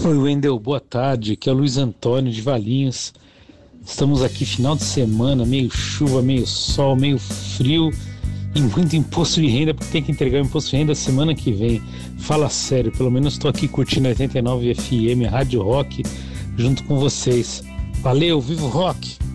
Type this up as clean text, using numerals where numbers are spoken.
Oi, Wendel, boa tarde. Aqui é o Luiz Antônio de Valinhos. Estamos aqui final de semana, meio chuva, meio sol, meio frio e muito imposto de renda, porque tem que entregar o imposto de renda semana que vem. Fala sério, pelo menos estou aqui curtindo a 89 FM, Rádio Rock, junto com vocês. Valeu, viva o rock!